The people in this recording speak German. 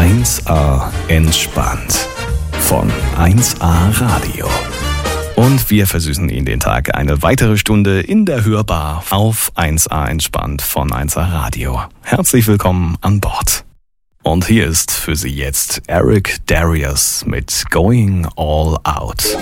1A entspannt von 1A Radio. Und wir versüßen Ihnen den Tag eine weitere Stunde in der Hörbar auf 1A entspannt von 1A Radio. Herzlich willkommen an Bord. Und hier ist für Sie jetzt Eric Darius mit Going All Out.